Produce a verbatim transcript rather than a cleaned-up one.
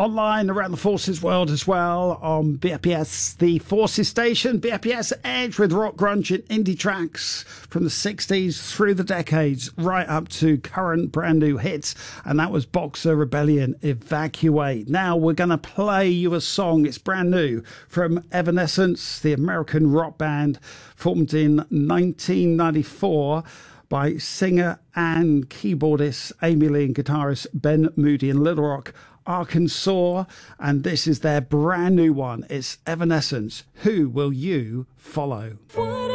online around the Forces world as well on B F P S, the Forces station, B F P S Edge, with rock, grunge and indie tracks from the sixties through the decades, right up to current brand new hits. And that was Boxer Rebellion, Evacuate. Now we're going to play you a song. It's brand new from Evanescence, the American rock band formed in nineteen ninety-four by singer and keyboardist Amy Lee and guitarist Ben Moody in Little Rock, Arkansas. And this is their brand new one. It's Evanescence. Who Will You Follow?